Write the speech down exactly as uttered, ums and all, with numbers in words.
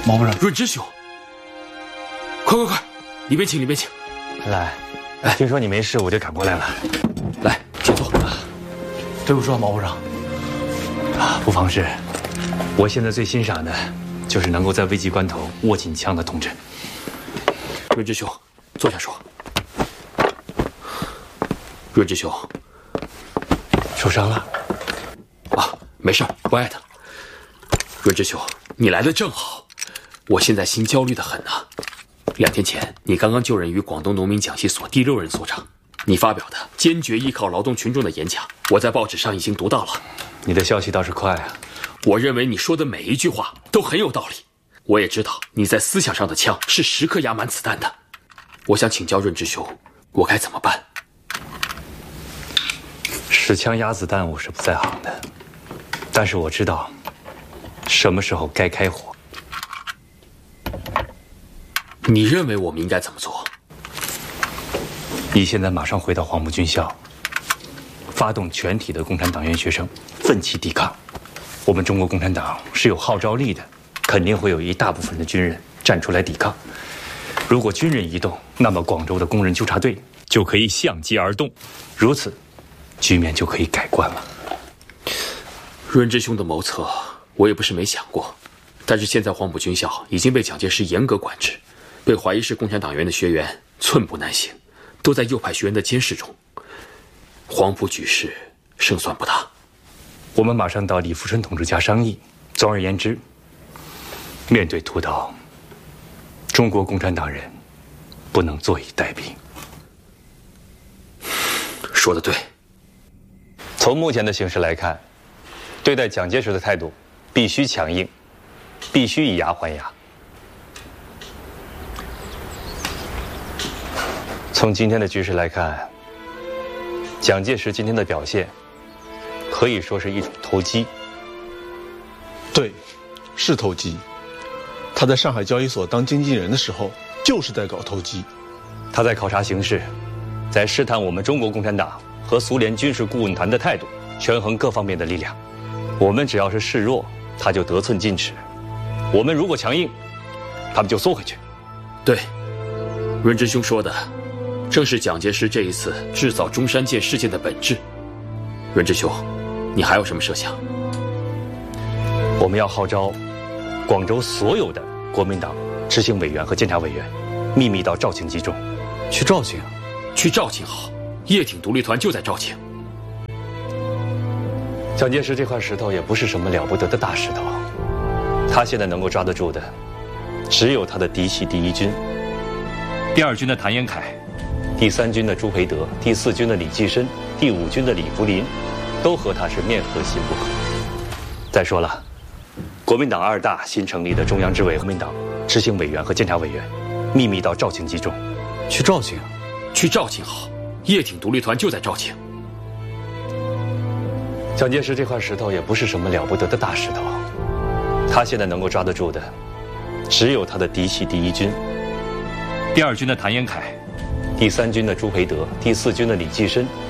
毛部长， 润之兄，快快快，里边请，里边请。 来，哎，听说你没事，我就赶过来了。 来，请坐。 对不住啊，毛部长。 啊，不妨事。我现在最欣赏的，就是能够在危急关头握紧枪的同志。 润之兄，坐下说。润之兄， 受伤了？ 啊，没事，不碍的。润之兄，你来的正好，我现在心焦虑的很呐、啊。两天前，你刚刚就任于广东农民讲习所第六任所长，你发表的坚决依靠劳动群众的演讲，我在报纸上已经读到了。 你的消息倒是快啊！ 我认为你说的每一句话都很有道理。我也知道你在思想上的枪是时刻压满子弹的。我想请教润之兄，我该怎么办？ 使枪压子弹我是不在行的，但是我知道什么时候该开火。 你认为我们应该怎么做？ 你现在马上回到黄埔军校，发动全体的共产党员学生奋起抵抗。我们中国共产党是有号召力的，肯定会有一大部分的军人站出来抵抗。如果军人一动，那么广州的工人纠察队就可以相继而动，如此，局面就可以改观了。 润之兄的谋策，我也不是没想过，但是现在黄埔军校已经被蒋介石严格管制，被怀疑是共产党员的学员寸步难行，都在右派学员的监视中。黄埔局势胜算不大。 我们马上到李富春同志家商议。总而言之，面对屠刀，中国共产党人不能坐以待毙。 说得对。 从目前的形势来看，对待蒋介石的态度必须强硬，必须以牙还牙。从今天的局势来看，蒋介石今天的表现可以说是一种投机。 对，是投机。他在上海交易所当经纪人的时候，就是在搞投机。 他在考察形势，在试探我们中国共产党和苏联军事顾问团的态度，权衡各方面的力量。我们只要是示弱，他就得寸进尺；我们如果强硬，他们就缩回去。 对，润之兄说的正是蒋介石这一次制造中山舰事件的本质。润之兄，你还有什么设想？ 我们要号召广州所有的国民党执行委员和监察委员，秘密到肇庆集中。 去肇庆？ 去肇庆好，叶挺独立团就在肇庆。 蒋介石这块石头也不是什么了不得的大石头，他现在能够抓得住的，只有他的嫡系第一军。第二军的谭延闿，第三军的朱培德，第四军的李济深，第五军的李福林，都和他是面和心不和。再说了，国民党二大新成立的中央执委、国民党执行委员和监察委员，秘密到肇庆集中。 去肇庆？ 去肇庆好，叶挺独立团就在肇庆。 蒋介石这块石头也不是什么了不得的大石头，他现在能够抓得住的，只有他的嫡系第一军。第二军的谭延闿，第三军的朱培德，第四军的李济深，